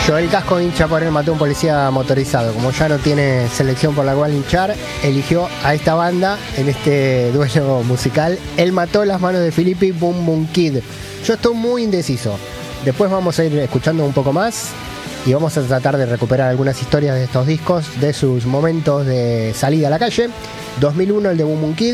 Joel Casco hincha por él, mató a un policía motorizado. Como ya no tiene selección por la cual hinchar, eligió a esta banda en este duelo musical. Él mató las manos de Filippi, Boom Boom Kid. Yo estoy muy indeciso. Después vamos a ir escuchando un poco más y vamos a tratar de recuperar algunas historias de estos discos, de sus momentos de salida a la calle. 2001 el de Boom Boom Kid,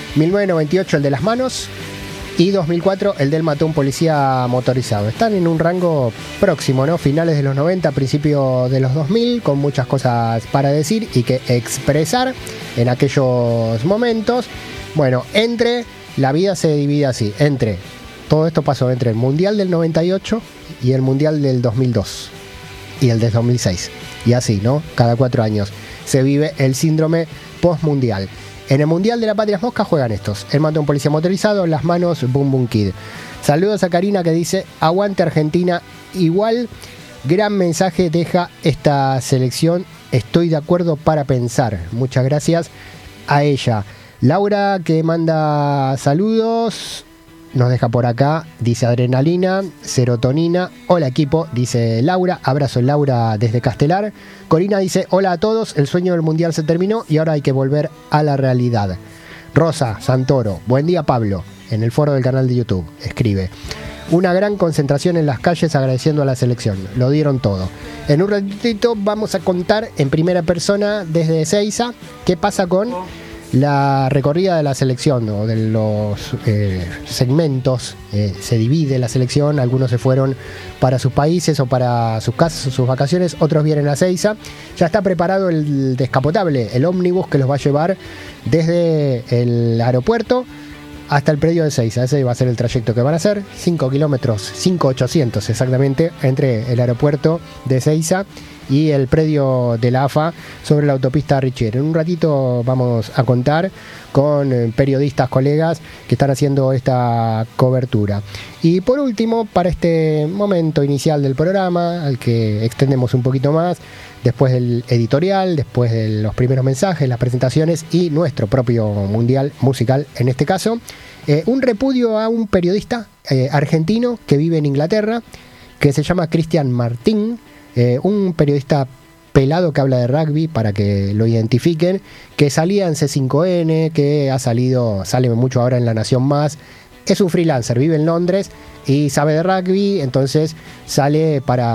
1998 el de Las Manos y 2004 el del mató a un policía motorizado. Están en un rango próximo, ¿no? Finales de los 90, principios de los 2000, con muchas cosas para decir y que expresar en aquellos momentos. Bueno, la vida se divide así, todo esto pasó entre el Mundial del 98 y el Mundial del 2002 y el del 2006. Y así, ¿no? Cada 4 años se vive el síndrome postmundial. En el Mundial de la Patria Mosca juegan estos: él mató a un policía motorizado, Las Manos, Boom Boom Kid. Saludos a Karina que dice: aguante Argentina. Igual, gran mensaje deja esta selección. Estoy de acuerdo para pensar. Muchas gracias a ella. Laura que manda saludos. Nos deja por acá, dice adrenalina, serotonina. Hola equipo, dice Laura. Abrazo Laura desde Castelar. Corina dice: hola a todos, el sueño del mundial se terminó y ahora hay que volver a la realidad. Rosa Santoro: buen día Pablo, en el foro del canal de YouTube, escribe: una gran concentración en las calles agradeciendo a la selección, lo dieron todo. En un ratito vamos a contar en primera persona desde Ezeiza qué pasa con la recorrida de la selección, o de los segmentos. Se divide la selección, algunos se fueron para sus países o para sus casas o sus vacaciones, otros vienen a Ezeiza. Ya está preparado el descapotable, el ómnibus que los va a llevar desde el aeropuerto hasta el predio de Ezeiza. Ese va a ser el trayecto que van a hacer, 5 kilómetros, 5.800 exactamente, entre el aeropuerto de Ezeiza y el predio de la AFA sobre la autopista Richier. En un ratito vamos a contar con periodistas, colegas que están haciendo esta cobertura. Y por último, para este momento inicial del programa, al que extendemos un poquito más, después del editorial, después de los primeros mensajes, las presentaciones y nuestro propio mundial musical en este caso, un repudio a un periodista argentino que vive en Inglaterra, que se llama Cristian Martín. Un periodista pelado que habla de rugby, para que lo identifiquen, que salía en C5N, que sale mucho ahora en La Nación Más. Es un freelancer, vive en Londres y sabe de rugby, entonces sale para